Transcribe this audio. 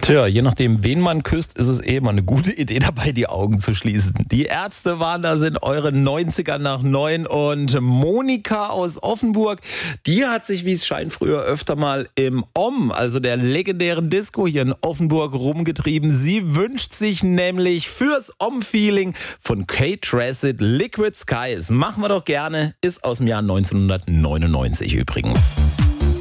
Tja, je nachdem, wen man küsst, ist es immer eine gute Idee dabei, die Augen zu schließen. Die Ärzte waren das in euren 90ern nach 9 und Monika aus Offenburg, die hat sich, wie es scheint, früher öfter mal im also der legendären Disco hier in Offenburg rumgetrieben. Sie wünscht sich nämlich fürs Feeling von Kate Tracid Liquid Skies. Machen wir doch gerne, ist aus dem Jahr 1999 übrigens.